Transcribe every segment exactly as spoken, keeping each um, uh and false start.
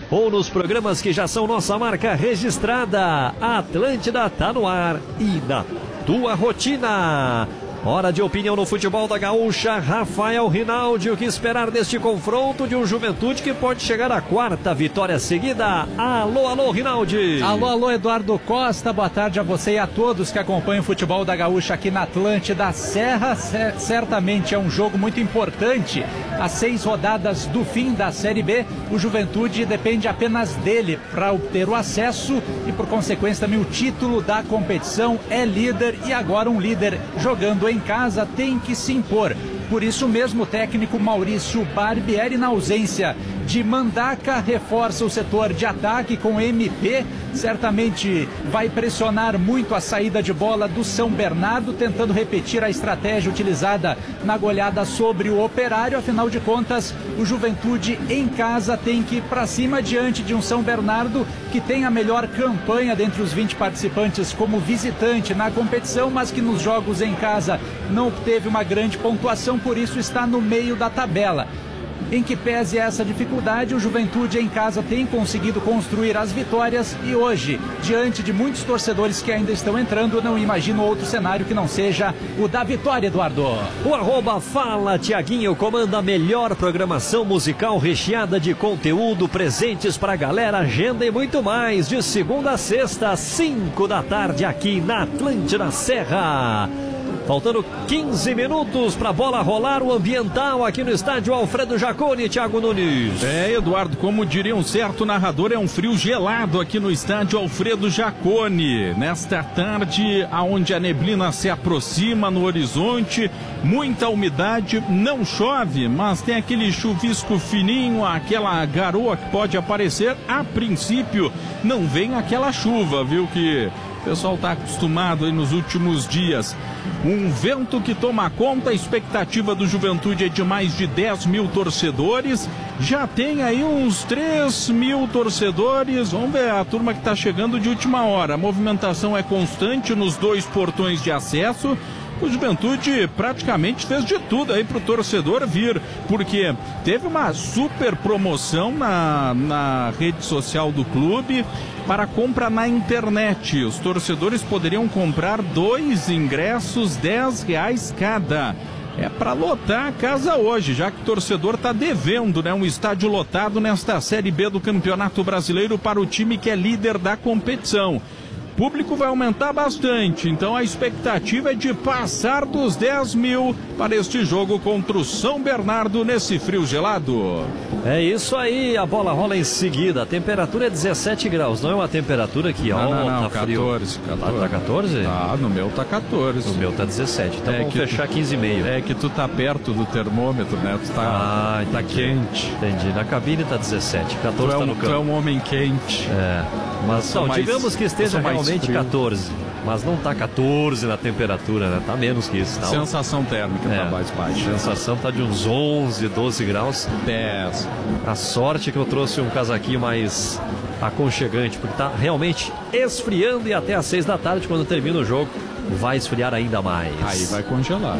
ou nos programas que já são nossa marca registrada. A Atlântida tá no ar e na tua rotina. Hora de opinião no futebol da Gaúcha. Rafael Rinaldi, o que esperar deste confronto de um Juventude que pode chegar à quarta vitória seguida? Alô, alô, Rinaldi. Alô, alô, Eduardo Costa. Boa tarde a você e a todos que acompanham o futebol da Gaúcha aqui na Atlântida Serra. C- certamente é um jogo muito importante. Às seis rodadas do fim da Série B, o Juventude depende apenas dele para obter o acesso e, por consequência, também o título da competição. É líder e agora um líder jogando em casa tem que se impor. Por isso mesmo, o técnico Maurício Barbieri, na ausência de Mandaca, reforça o setor de ataque com M P. Certamente vai pressionar muito a saída de bola do São Bernardo, tentando repetir a estratégia utilizada na goleada sobre o Operário. Afinal de contas, o Juventude em casa tem que ir para cima diante de um São Bernardo que tem a melhor campanha dentre os vinte participantes como visitante na competição, mas que nos jogos em casa não obteve uma grande pontuação, por isso está no meio da tabela. Em que pese essa dificuldade, o Juventude em casa tem conseguido construir as vitórias e hoje, diante de muitos torcedores que ainda estão entrando, eu não imagino outro cenário que não seja o da vitória, Eduardo. O arroba Fala Tiaguinho comanda a melhor programação musical recheada de conteúdo, presentes pra galera, agenda e muito mais, de segunda a sexta, às cinco da tarde, aqui na Atlântida Serra. Faltando quinze minutos para a bola rolar, o ambiental aqui no estádio Alfredo Jaconi, Thiago Nunes. É, Eduardo, como diria um certo narrador, é um frio gelado aqui no estádio Alfredo Jaconi. Nesta tarde, aonde a neblina se aproxima no horizonte, muita umidade, não chove, mas tem aquele chuvisco fininho, aquela garoa que pode aparecer. A princípio, não vem aquela chuva, viu, que o pessoal está acostumado aí nos últimos dias. Um vento que toma conta, a expectativa do Juventude é de mais de dez mil torcedores. Já tem aí uns três mil torcedores. Vamos ver a turma que está chegando de última hora. A movimentação é constante nos dois portões de acesso. O Juventude praticamente fez de tudo aí pro torcedor vir, porque teve uma super promoção na, na rede social do clube para compra na internet. Os torcedores poderiam comprar dois ingressos, dez reais cada. É para lotar a casa hoje, já que o torcedor está devendo, né, um estádio lotado nesta Série B do Campeonato Brasileiro para o time que é líder da competição. O público vai aumentar bastante, então a expectativa é de passar dos dez mil para este jogo contra o São Bernardo nesse frio gelado. É isso aí, a bola rola em seguida. A temperatura é dezessete graus, não é uma temperatura que não, ó, não, não, tá frio. catorze, catorze. Tá, tá catorze? Tá, no meu tá catorze. No meu tá dezessete, então é vamos fechar tu, quinze e meio. É que tu tá perto do termômetro, né? Tu tá, ah, tá quente. Entendi, na cabine tá dezessete, catorze tu é um, tá no campo. Tu é um homem quente. É, mas não, mais, digamos que esteja realmente catorze. Mas não tá catorze na temperatura, né? Tá menos que isso. Tá? Sensação térmica é, tá mais baixa. A sensação tá de uns onze, doze graus. dez. A sorte que eu trouxe um casaquinho mais aconchegante, porque tá realmente esfriando e até às seis da tarde, quando termina o jogo, vai esfriar ainda mais. Aí vai congelar.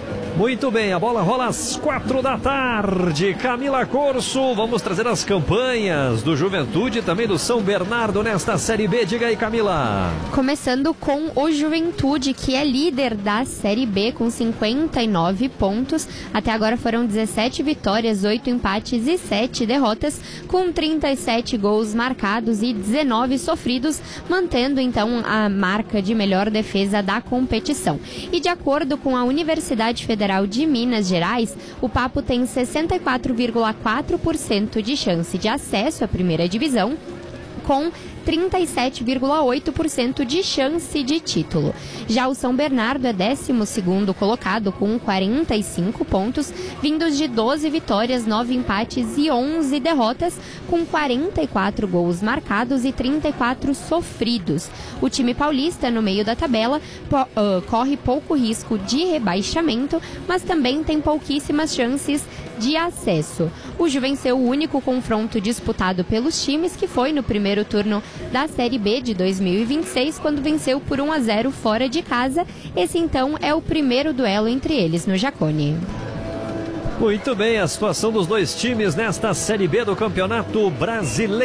Muito bem, a bola rola às quatro da tarde. Camila Corso, vamos trazer as campanhas do Juventude e também do São Bernardo nesta Série B. Diga aí, Camila. Começando com o Juventude, que é líder da Série B com cinquenta e nove pontos. Até agora foram dezessete vitórias, oito empates e sete derrotas, com trinta e sete gols marcados e dezenove sofridos, mantendo então a marca de melhor defesa da competição. E de acordo com a Universidade Federal de Minas Gerais, o Papo tem sessenta e quatro vírgula quatro por cento de chance de acesso à primeira divisão, com trinta e sete vírgula oito por cento de chance de título. Já o São Bernardo é décimo segundo colocado com quarenta e cinco pontos, vindos de doze vitórias, nove empates e onze derrotas, com quarenta e quatro gols marcados e trinta e quatro sofridos. O time paulista, no meio da tabela, po- uh, corre pouco risco de rebaixamento, mas também tem pouquíssimas chances de acesso. O Ju venceu o único confronto disputado pelos times, que foi no primeiro turno da Série B de dois mil e vinte e seis, quando venceu por um a zero fora de casa. Esse então é o primeiro duelo entre eles no Jaconi. Muito bem, a situação dos dois times nesta Série B do Campeonato Brasileiro.